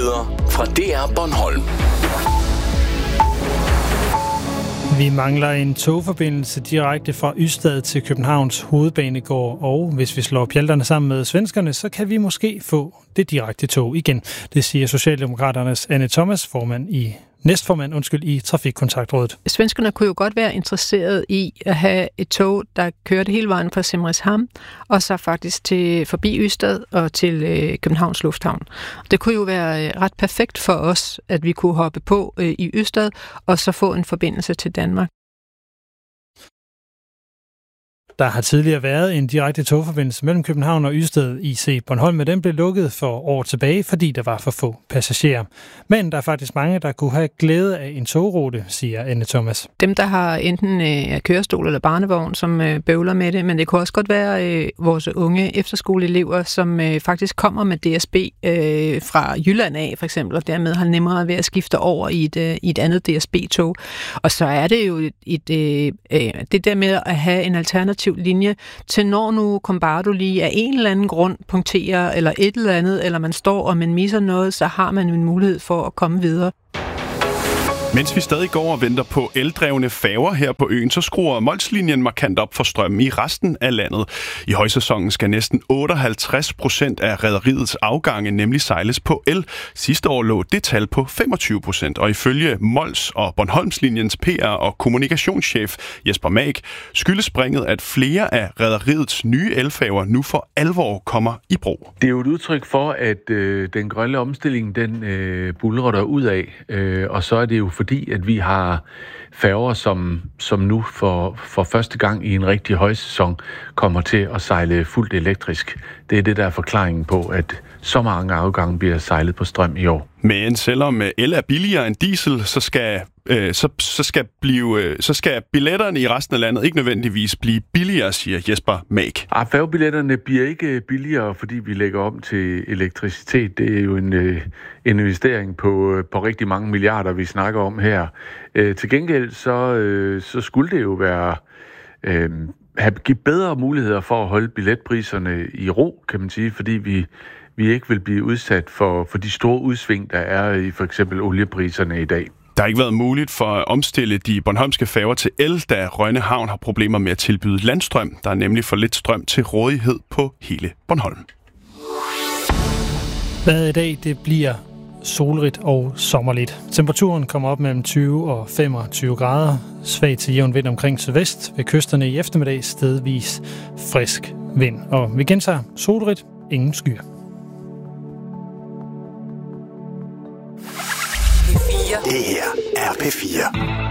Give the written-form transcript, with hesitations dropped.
Nyheder fra DR Bornholm. Vi mangler en togforbindelse direkte fra Ystad til Københavns hovedbanegård, og hvis vi slår pjalterne sammen med svenskerne, så kan vi måske få det direkte tog igen. Det siger Socialdemokraternes Anne Thomas, næstformand i Trafikkontaktrådet. Svenskerne kunne jo godt være interesseret i at have et tog, der kørte hele vejen fra Simrishamn, og så faktisk forbi Ystad og til Københavns Lufthavn. Det kunne jo være ret perfekt for os, at vi kunne hoppe på i Ystad, og så få en forbindelse til Danmark. Der har tidligere været en direkte togforbindelse mellem København og Ystad IC Bornholm, men den blev lukket for år tilbage, fordi der var for få passagerer. Men der er faktisk mange, der kunne have glæde af en togrute, siger Anne Thomas. Dem, der har enten kørestol eller barnevogn, som bøvler med det, men det kunne også godt være vores unge efterskoleelever, som faktisk kommer med DSB fra Jylland af, for eksempel, og dermed har nemmere ved at skifte over i et andet DSB-tog. Og så er det jo det der med at have en alternativ linje til når nu Combardo lige af en eller anden grund punkterer eller et eller andet, eller man står og man misser noget, så har man en mulighed for at komme videre. Mens vi stadig går og venter på eldrevne færger her på øen, så skruer Mols-linjen markant op for strømmen i resten af landet. I højsæsonen skal næsten 58% af rederiets afgange nemlig sejles på el. Sidste år lå det tal på 25%, og ifølge Mols- og Bornholmslinjens PR- og kommunikationschef Jesper Mag skyldes springet, at flere af rederiets nye elfærger nu for alvor kommer i brug. Det er jo et udtryk for, at den grønne omstilling, den buldrer der ud af, og så er det jo fordi, at vi har færger, som nu for første gang i en rigtig højsæson kommer til at sejle fuldt elektrisk. Det er det, der er forklaringen på, at så mange afgange bliver sejlet på strøm i år. Men selvom el er billigere end diesel, så skal billetterne i resten af landet ikke nødvendigvis blive billigere, siger Jesper Mag. Færgebilletterne bliver ikke billigere, fordi vi lægger om til elektricitet. Det er jo en investering på rigtig mange milliarder, vi snakker om her. Til gengæld så skulle det jo være give bedre muligheder for at holde billetpriserne i ro, kan man sige, fordi vi ikke vil blive udsat for de store udsving, der er i for eksempel oliepriserne i dag. Der har ikke været muligt for at omstille de bornholmske færger til el, da Rønne Havn har problemer med at tilbyde landstrøm. Der er nemlig for lidt strøm til rådighed på hele Bornholm. Vejret i dag, det bliver solrigt og sommerligt. Temperaturen kommer op mellem 20 og 25 grader. Svag til jævn vind omkring sydvest. Ved kysterne i eftermiddag stedvis frisk vind. Og vi gentager solrigt, ingen skyer. Det her er P4.